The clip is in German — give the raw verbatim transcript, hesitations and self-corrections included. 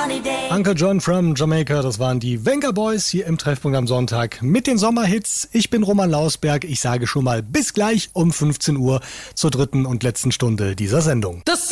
Uncle John from Jamaica, das waren die Venga Boys hier im Treffpunkt am Sonntag mit den Sommerhits. Ich bin Roman Lausberg, ich sage schon mal bis gleich um fünfzehn Uhr zur dritten und letzten Stunde dieser Sendung. Das